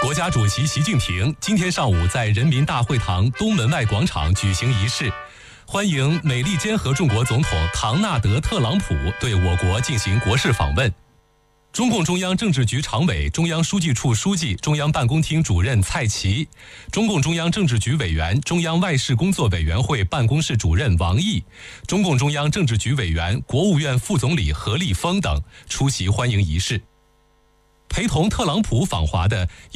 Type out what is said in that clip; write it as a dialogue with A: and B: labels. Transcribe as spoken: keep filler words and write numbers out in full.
A: 国家主席习近平今天上午在人民大会堂东门外广场举行仪式，欢迎美利坚合众国总统唐纳德·特朗普对我国进行国事访问。中共中央政治局常委、中央书记处书记、中央办公厅主任蔡奇，中共中央政治局委员、中央外事工作委员会办公室主任王毅，中共中央政治局委员、国务院副总理何立峰等出席欢迎仪式。陪同特朗普访华的